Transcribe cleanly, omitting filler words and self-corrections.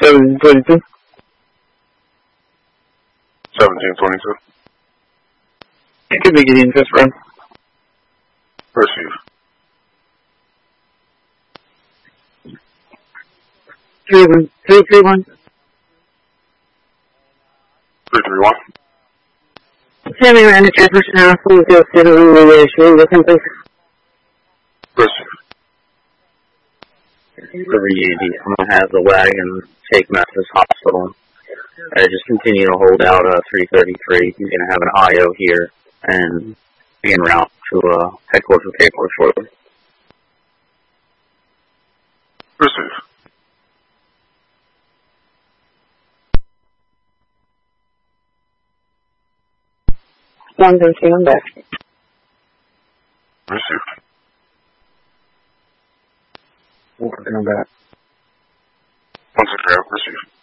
1722. 1722. It could be getting interest run. Receive. 331. 331. Sammy ran the transmission house, please go citizen relation, listen please. Receive. 380, I'm gonna have the wagon take Memphis Hospital. Just continue to hold out 333. He's gonna have an IO here and be en route to headquarters with paperwork shortly. Receive. I'm back. Received. Working on that. 160, received.